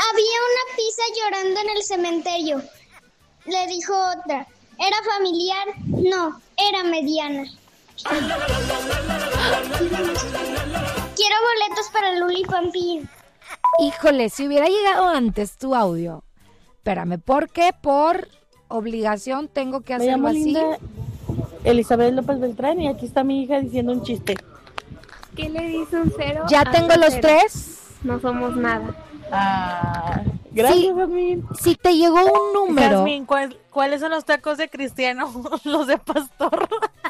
Había una pizza llorando en el cementerio. Le dijo otra. ¿Era familiar? No, era mediana. Quiero boletos para Luli Pampín. Híjole, si hubiera llegado antes tu audio. Espérame, ¿por qué? Por obligación tengo que Me hacerlo llamo así. Linda Elizabeth López Beltrán y aquí está mi hija diciendo un chiste. ¿Qué le dice un cero? Ya tengo los 0? 3. No somos nada. Gracias, Jasmine. Si te llegó un número. Jasmine, ¿cuáles son los tacos de cristiano? Los de pastor.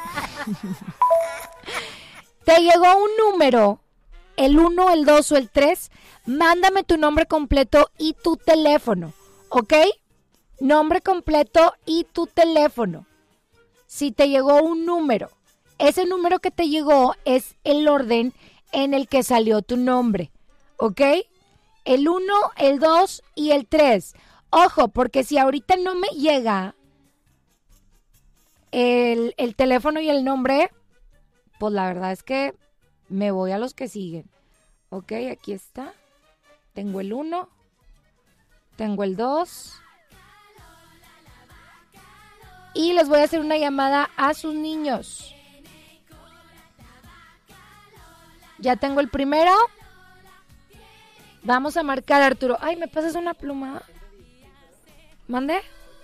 Te llegó un número, el 1, el 2 o el 3, mándame tu nombre completo y tu teléfono, ¿ok? Nombre completo y tu teléfono. Si te llegó un número, ese número que te llegó es el orden en el que salió tu nombre, ¿ok? El 1, el 2 y el 3. Ojo, porque si ahorita no me llega el teléfono y el nombre, pues la verdad es que me voy a los que siguen. Ok, aquí está. Tengo el 1. Tengo el 2. Y les voy a hacer una llamada a sus niños. Ya tengo el primero. Vamos a marcar, Arturo. Ay, ¿me pasas una pluma? ¿Mande?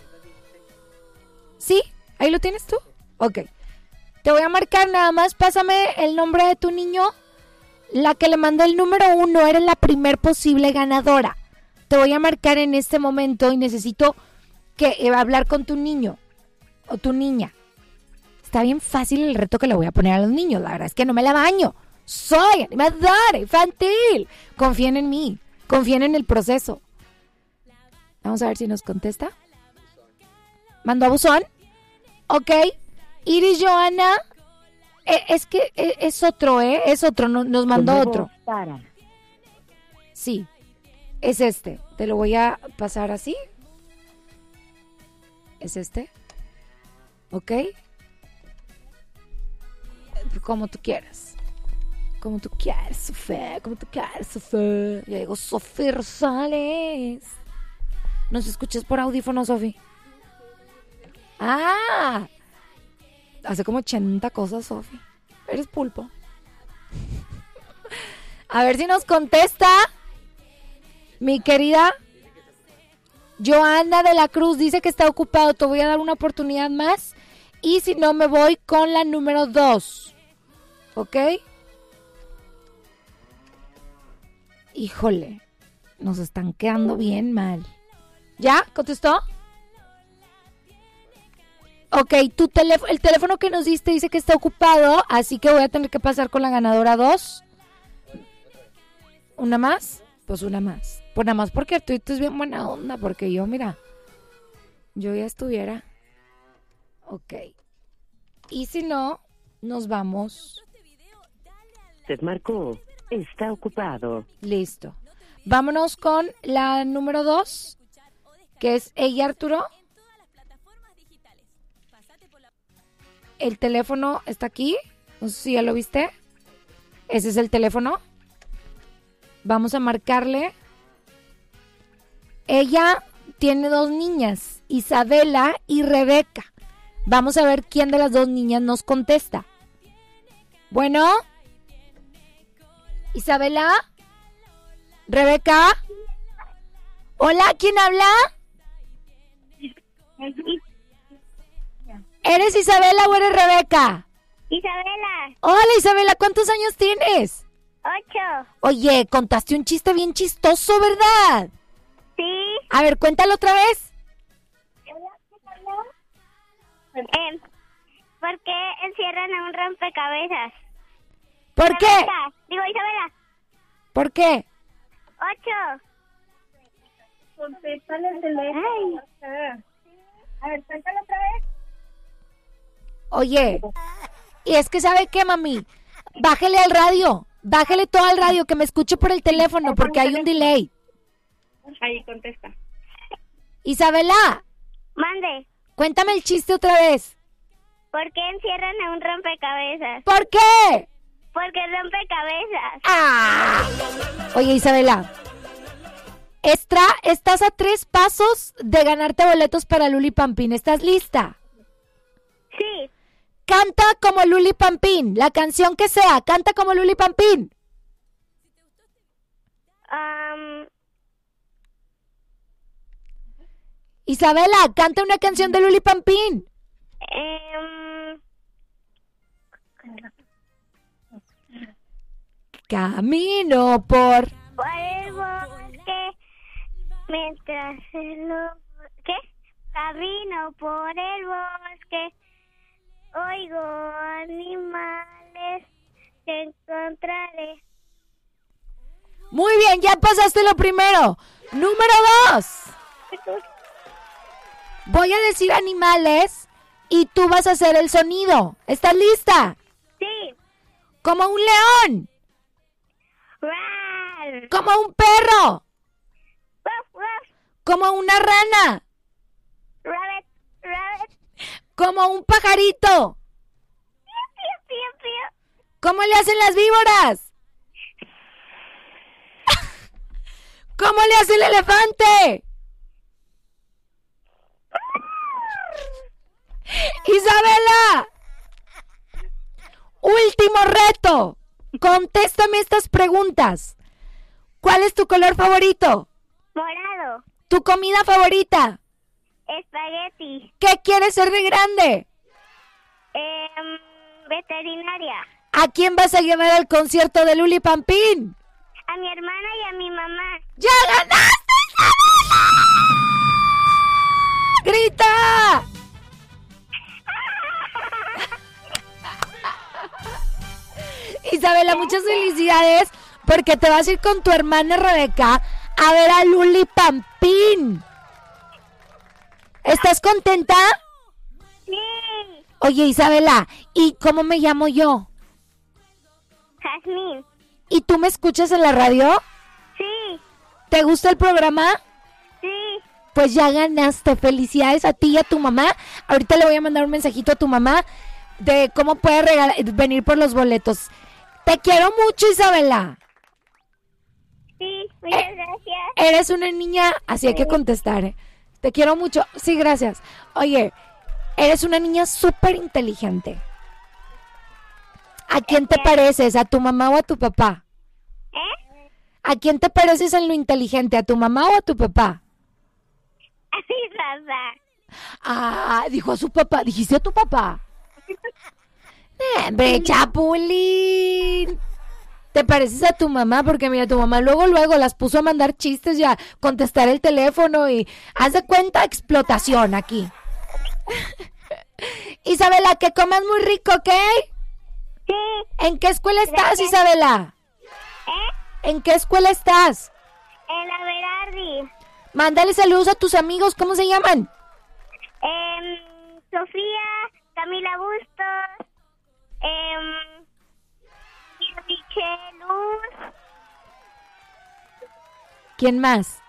¿Sí? ¿Ahí lo tienes tú? Ok. Te voy a marcar, nada más pásame el nombre de tu niño. La que le mandé el número 1 era la primer posible ganadora. Te voy a marcar en este momento y necesito hablar con tu niño o tu niña. Está bien fácil el reto que le voy a poner a los niños. La verdad es que no me la baño. Soy animadora infantil. Confíen en mí. Confíen en el proceso. Vamos a ver si nos contesta. ¿Mandó a buzón? Ok. Iris Joana. Es que es otro, ¿eh? Es otro. Nos mandó otro. Sí. Es este. Te lo voy a pasar así. ¿Es este? ¿Ok? Como tú quieras. Como tú quieras, Sofía. Como tú quieras, Sofía. Ya digo, Sofía Rosales. ¿Nos escuchas por audífono, Sofi? ¡Ah! Hace como 80 cosas, Sofi. Eres pulpo. A ver si nos contesta. Mi querida Joana de la Cruz dice que está ocupado. Te voy a dar una oportunidad más. Y si no, me voy con la número 2. ¿Ok? Híjole. Nos están quedando bien mal. ¿Ya? ¿Contestó? Ok, el teléfono que nos diste dice que está ocupado, así que voy a tener que pasar con la ganadora 2. ¿Una más? Pues una más. Pues nada más porque Arturito es bien buena onda, porque yo, mira, yo ya estuviera. Ok. Y si no, nos vamos. Usted marcó. Está ocupado. Listo. Vámonos con la número 2, que es ella, Arturo. El teléfono está aquí. No sé si ya lo viste. Ese es el teléfono. Vamos a marcarle. Ella tiene 2 niñas, Isabela y Rebeca. Vamos a ver quién de las 2 niñas nos contesta. Bueno. Isabela. Rebeca. Hola, ¿quién habla? ¿Eres Isabela o eres Rebeca? Isabela. Hola, Isabela, ¿cuántos años tienes? 8. Oye, contaste un chiste bien chistoso, ¿verdad? Sí. A ver, cuéntalo otra vez. ¿Por qué encierran a un rompecabezas? ¿Por qué? Digo, Isabela. ¿Por qué? 8. Contéstale el teléfono. A ver, cuéntalo otra vez. Oye, y es que ¿sabe qué, mami? Bájele al radio. Bájele todo al radio, que me escuche por el teléfono, porque hay un delay. Ahí contesta. Isabela. Mande. Cuéntame el chiste otra vez. ¿Por qué encierran a un rompecabezas? ¿Por qué? Porque rompecabezas. ¡Ah! Oye, Isabela, Estás a 3 pasos de ganarte boletos para Luli Pampín. ¿Estás lista? Sí. Canta como Luli Pampín, la canción que sea, canta como Luli Pampín. Isabela, canta una canción de Luli Pampín. Camino por el bosque, mientras ¿qué? Camino por el bosque, oigo animales que encontraré. Muy bien, ya pasaste lo primero. Número 2. Voy a decir animales y tú vas a hacer el sonido. ¿Estás lista? Sí. Como un león. Rar. Como un perro. Ruff, ruff. Como una rana. Rabbit, rabbit. Como un pajarito. Piu, piu, piu, piu. ¿Cómo le hacen las víboras? ¿Cómo le hace el elefante? Isabela, último reto. Contéstame estas preguntas. ¿Cuál es tu color favorito? Morado. ¿Tu comida favorita? Espagueti. ¿Qué quieres ser de grande? Veterinaria. ¿A quién vas a llevar al concierto de Luli Pampín? A mi hermana y a mi mamá. ¡Ya ganaste, Isabela! ¡Grita! Isabela, muchas felicidades porque te vas a ir con tu hermana Rebeca a ver a Luli Pampín. ¿Estás contenta? Sí. Oye, Isabela, ¿y cómo me llamo yo? Jazmín. ¿Y tú me escuchas en la radio? Sí. ¿Te gusta el programa? Sí. Pues ya ganaste. Felicidades a ti y a tu mamá. Ahorita le voy a mandar un mensajito a tu mamá de cómo puede venir por los boletos. Te quiero mucho, Isabela. Sí, muchas gracias. Eres una niña, así hay que contestar, ¿eh? Te quiero mucho. Sí, gracias. Oye, eres una niña súper inteligente. ¿A quién te pareces? ¿A tu mamá o a tu papá? ¿A quién te pareces en lo inteligente? ¿A tu mamá o a tu papá? A mi papá. Ah, dijo a su papá. ¿Dijiste a tu papá? Hombre, Chapulín. ¿Te pareces a tu mamá? Porque mira, tu mamá luego las puso a mandar chistes y a contestar el teléfono y haz de cuenta explotación aquí. Isabela, que comas muy rico, ¿ok? Sí. ¿En qué escuela estás, Isabela? ¿En qué escuela estás? En la Berardi. Mándale saludos a tus amigos, ¿cómo se llaman? Sofía, Camila Bustos, Luz. ¿Quién más?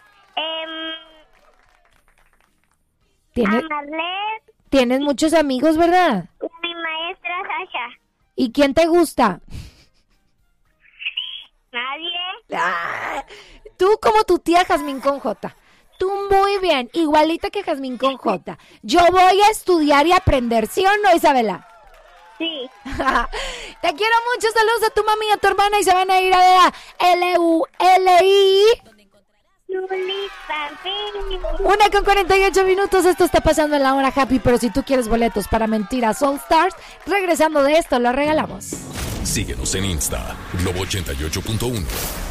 Marlet. Tienes muchos amigos, ¿verdad? Y a mi maestra Sasha. ¿Y quién te gusta? Nadie. Ah, tú como tu tía Jazmín con J. Tú muy bien, igualita que Jazmín con J. Yo voy a estudiar y aprender, ¿sí o no, Isabela? Sí. Te quiero mucho, saludos a tu mami y a tu hermana y se van a ir a ver a L-U-L-I. Luli Pampín. 1:48, esto está pasando en la hora happy, pero si tú quieres boletos para Mentiras All Stars, regresando de esto, lo regalamos. Síguenos en Insta, Globo 88.1.